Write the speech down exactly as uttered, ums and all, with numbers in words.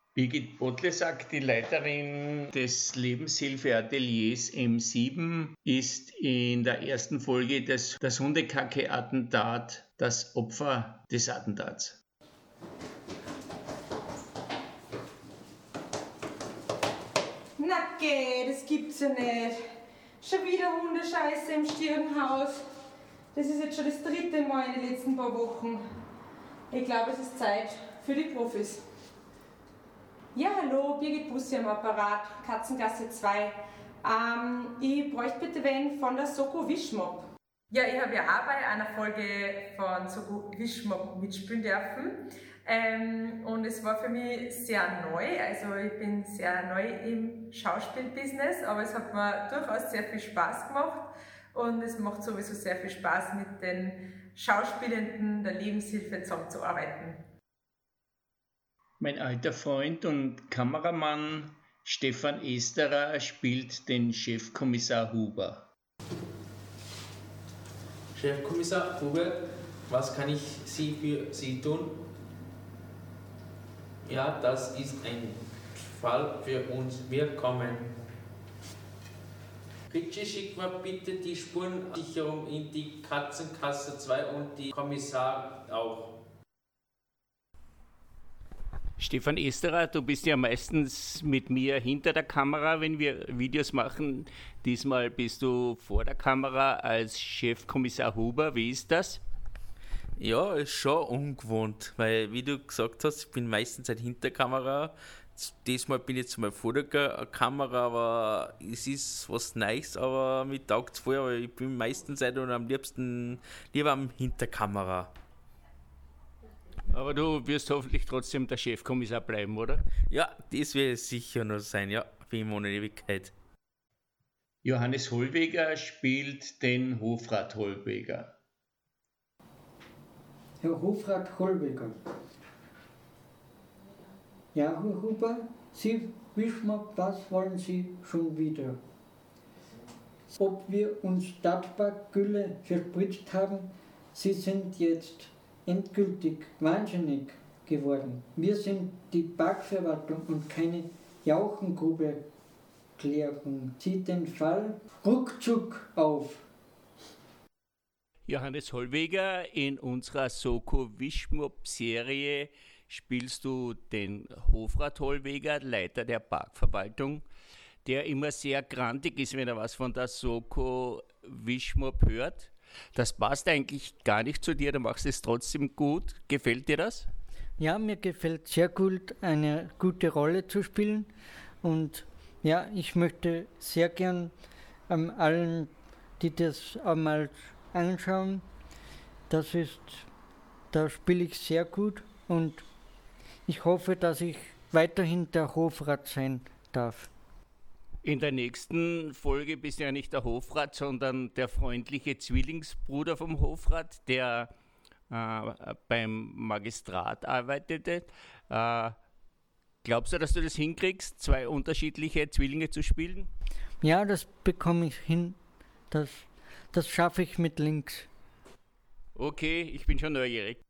Birgit Bodlesack, die Leiterin des Lebenshilfeateliers M sieben, ist in der ersten Folge des das Hundekacke-Attentat das Opfer des Attentats. Na geh, das gibt's ja nicht. Schon wieder Hundescheiße im Stirnhaus. Das ist jetzt schon das dritte Mal in den letzten paar Wochen. Ich glaube, es ist Zeit für die Profis. Ja, hallo, Birgit Bussi am Apparat, Katzengasse zwei. Ähm, ich bräuchte bitte wen von der Soko Wischmob. Ja, ich habe ja auch bei einer Folge von Soko Wischmob mitspielen dürfen. Ähm, und es war für mich sehr neu, also ich bin sehr neu im Schauspielbusiness, aber es hat mir durchaus sehr viel Spaß gemacht und es macht sowieso sehr viel Spaß, mit den Schauspielenden der Lebenshilfe zusammenzuarbeiten. Mein alter Freund und Kameramann Stefan Esterer spielt den Chefkommissar Huber. Chefkommissar Huber, was kann ich Sie für Sie tun? Ja, das ist ein Fall für uns. Wir kommen. Richie, schick mal bitte die Spurensicherung in die Katzenkasse zwei und die Kommissar auch. Stefan Esterer, du bist ja meistens mit mir hinter der Kamera, wenn wir Videos machen. Diesmal bist du vor der Kamera als Chefkommissar Huber. Wie ist das? Ja, ist schon ungewohnt, weil, wie du gesagt hast, ich bin meistens halt hinter der Kamera. Diesmal bin ich jetzt mal vor der Kamera, aber es ist was Neues, aber mir taugt es voll, aber ich bin meistens halt und am liebsten lieber am Hinterkamera. Aber du wirst hoffentlich trotzdem der Chefkommissar bleiben, oder? Ja, das wird sicher noch sein, ja, für immer und Ewigkeit. Johannes Hollweger spielt den Hofrat Hollweger. Herr Hofrat Hollweger. Ja, Herr Huber, Sie Wischmob, was wollen Sie schon wieder? Ob wir uns Stadtpark-Gülle verspritzt haben, Sie sind jetzt endgültig wahnsinnig geworden. Wir sind die Parkverwaltung und keine Jauchengrube-Klärung. Zieht den Fall ruckzuck auf. Johannes Hollweger, in unserer Soko Wischmob-Serie spielst du den Hofrat Hollweger, Leiter der Parkverwaltung, der immer sehr grantig ist, wenn er was von der Soko Wischmob hört. Das passt eigentlich gar nicht zu dir, du machst es trotzdem gut. Gefällt dir das? Ja, mir gefällt sehr gut, eine gute Rolle zu spielen. Und ja, ich möchte sehr gern ähm, allen, die das einmal anschauen, das ist, da spiele ich sehr gut und ich hoffe, dass ich weiterhin der Hofrat sein darf. In der nächsten Folge bist du ja nicht der Hofrat, sondern der freundliche Zwillingsbruder vom Hofrat, der äh, beim Magistrat arbeitete. Äh, glaubst du, dass du das hinkriegst, zwei unterschiedliche Zwillinge zu spielen? Ja, das bekomme ich hin. Das, das schaffe ich mit links. Okay, ich bin schon neugierig.